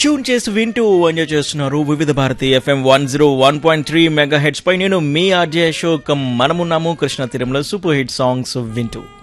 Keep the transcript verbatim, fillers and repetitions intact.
Tune చేసి వింటూ enjoy చేస్తున్నారు వివిధ Bharati FM one zero one point three mega heads పై. నేను మీ ఆర్జే అశోక్. మనమున్నాము కృష్ణ తీరంలో సూపర్ హిట్ సాంగ్స్ వింటూ.